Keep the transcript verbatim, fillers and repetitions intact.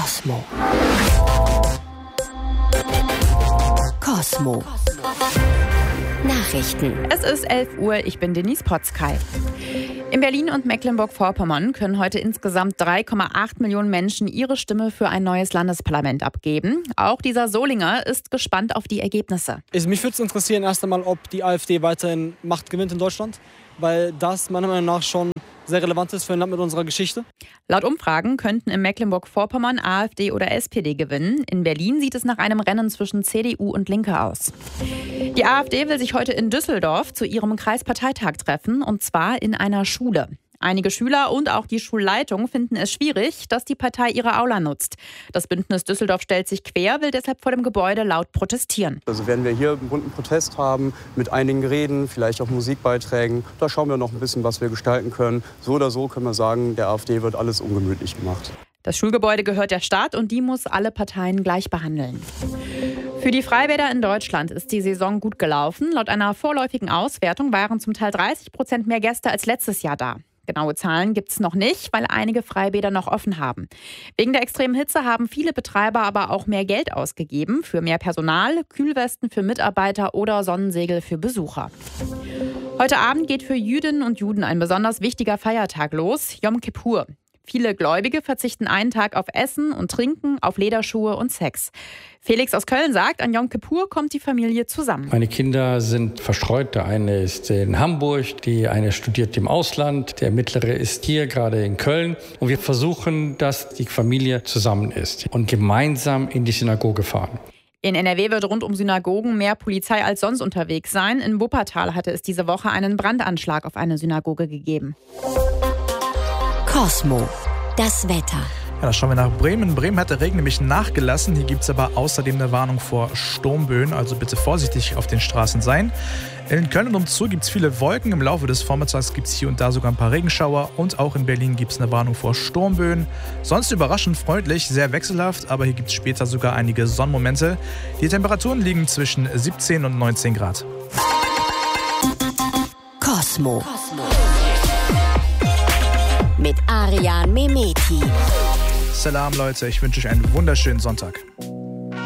Cosmo. Cosmo. Nachrichten. Es ist elf Uhr, ich bin Denise Potzkay. In Berlin und Mecklenburg-Vorpommern können heute insgesamt drei Komma acht Millionen Menschen ihre Stimme für ein neues Landesparlament abgeben. Auch dieser Solinger ist gespannt auf die Ergebnisse. Mich würde es interessieren erst einmal, ob die AfD weiterhin Macht gewinnt in Deutschland, weil das meiner Meinung nach schon sehr relevant ist für ein Land mit unserer Geschichte. Laut Umfragen könnten in Mecklenburg-Vorpommern AfD oder S P D gewinnen. In Berlin sieht es nach einem Rennen zwischen C D U und Linke aus. Die AfD will sich heute in Düsseldorf zu ihrem Kreisparteitag treffen, und zwar in einer Schule. Einige Schüler und auch die Schulleitung finden es schwierig, dass die Partei ihre Aula nutzt. Das Bündnis Düsseldorf stellt sich quer, will deshalb vor dem Gebäude laut protestieren. Also werden wir hier einen bunten Protest haben, mit einigen Reden, vielleicht auch Musikbeiträgen. Da schauen wir noch ein bisschen, was wir gestalten können. So oder so können wir sagen, der AfD wird alles ungemütlich gemacht. Das Schulgebäude gehört der Stadt und die muss alle Parteien gleich behandeln. Für die Freibäder in Deutschland ist die Saison gut gelaufen. Laut einer vorläufigen Auswertung waren zum Teil dreißig Prozent mehr Gäste als letztes Jahr da. Genaue Zahlen gibt es noch nicht, weil einige Freibäder noch offen haben. Wegen der extremen Hitze haben viele Betreiber aber auch mehr Geld ausgegeben für mehr Personal, Kühlwesten für Mitarbeiter oder Sonnensegel für Besucher. Heute Abend geht für Jüdinnen und Juden ein besonders wichtiger Feiertag los, Yom Kippur. Viele Gläubige verzichten einen Tag auf Essen und Trinken, auf Lederschuhe und Sex. Felix aus Köln sagt, an Yom Kippur kommt die Familie zusammen. Meine Kinder sind verstreut. Der eine ist in Hamburg, die eine studiert im Ausland, der mittlere ist hier gerade in Köln. Und wir versuchen, dass die Familie zusammen ist und gemeinsam in die Synagoge fahren. In N R W wird rund um Synagogen mehr Polizei als sonst unterwegs sein. In Wuppertal hatte es diese Woche einen Brandanschlag auf eine Synagoge gegeben. Cosmo. Das Wetter. Ja, da schauen wir nach Bremen. In Bremen hat der Regen nämlich nachgelassen. Hier gibt es aber außerdem eine Warnung vor Sturmböen, also bitte vorsichtig auf den Straßen sein. In Köln und umzu gibt es viele Wolken. Im Laufe des Vormittags gibt es hier und da sogar ein paar Regenschauer. Und auch in Berlin gibt es eine Warnung vor Sturmböen. Sonst überraschend freundlich, sehr wechselhaft, aber hier gibt es später sogar einige Sonnenmomente. Die Temperaturen liegen zwischen siebzehn und neunzehn Grad. Cosmo. Mit Ariane Mehmeti. Salam Leute, ich wünsche euch einen wunderschönen Sonntag.